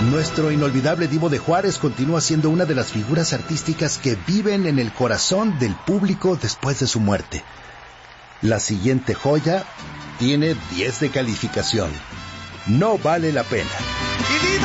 Nuestro inolvidable Divo de Juárez continúa siendo una de las figuras artísticas que viven en el corazón del público después de su muerte. La siguiente joya tiene 10 de calificación. No vale la pena.